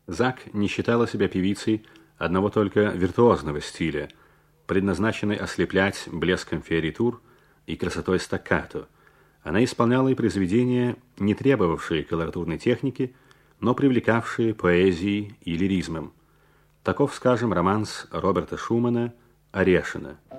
Зак не считала себя певицей одного только виртуозного стиля, предназначенной ослеплять блеском фиоритур и красотой стаккато. Она исполняла и произведения, не требовавшие колоратурной техники, но привлекавшие поэзией и лиризмом. Таков, скажем, романс Роберта Шумана «Орешина».